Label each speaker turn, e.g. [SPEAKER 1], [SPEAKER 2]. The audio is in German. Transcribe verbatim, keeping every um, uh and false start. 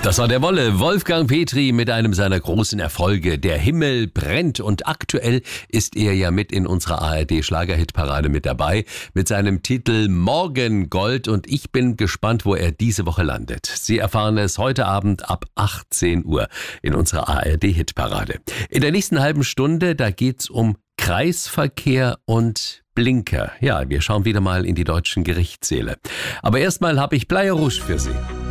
[SPEAKER 1] Das war der Wolle, Wolfgang Petri mit einem seiner großen Erfolge. Der Himmel brennt und aktuell ist er ja mit in unserer A R D-Schlagerhitparade mit dabei mit seinem Titel Morgengold und ich bin gespannt, wo er diese Woche landet. Sie erfahren es heute Abend ab achtzehn Uhr in unserer A R D-Hitparade. In der nächsten halben Stunde, da geht's um Kreisverkehr und Blinker. Ja, wir schauen wieder mal in die deutschen Gerichtssäle. Aber erstmal habe ich Playa Rouge für Sie.